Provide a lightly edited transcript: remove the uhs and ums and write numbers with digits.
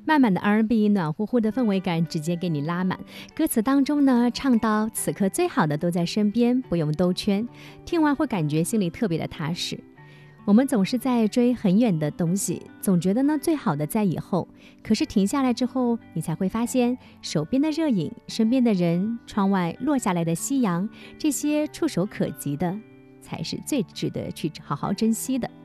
慢慢的 R&B 暖乎乎的氛围感直接给你拉满，歌词当中呢唱到此刻最好的都在身边，不用兜圈，听完会感觉心里特别的踏实。我们总是在追很远的东西，总觉得呢最好的在以后，可是停下来之后，你才会发现手边的热饮、身边的人、窗外落下来的夕阳，这些触手可及的才是最值得去好好珍惜的。